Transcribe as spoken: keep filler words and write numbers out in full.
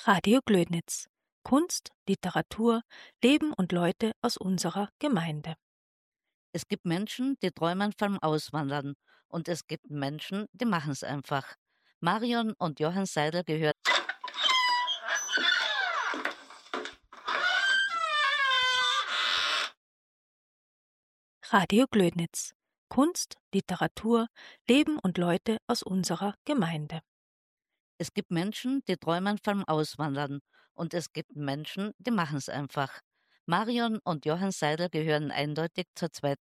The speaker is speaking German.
Radio Glödnitz. Kunst, Literatur, Leben und Leute aus unserer Gemeinde. Es gibt Menschen, die träumen vom Auswandern und es gibt Menschen, die machen es einfach. Marion und Johann Seidel gehören. Radio Glödnitz. Kunst, Literatur, Leben und Leute aus unserer Gemeinde. Es gibt Menschen, die träumen vom Auswandern und es gibt Menschen, die machen es einfach. Marion und Johann Seidel gehören eindeutig zur zweiten